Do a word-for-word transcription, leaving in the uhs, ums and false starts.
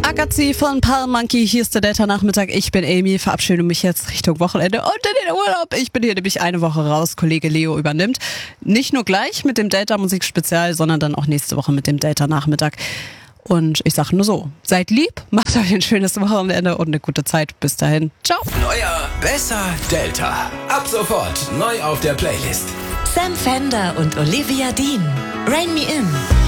Agazi von Palm Monkey, hier ist der Delta-Nachmittag. Ich bin Amy, verabschiede mich jetzt Richtung Wochenende und in den Urlaub. Ich bin hier nämlich eine Woche raus. Kollege Leo übernimmt. Nicht nur gleich mit dem Delta-Musik-Spezial, sondern dann auch nächste Woche mit dem Delta-Nachmittag. Und ich sage nur so, seid lieb, macht euch ein schönes Wochenende und eine gute Zeit. Bis dahin, ciao. Neuer, besser Delta. Ab sofort neu auf der Playlist. Sam Fender und Olivia Dean. Rain Me In.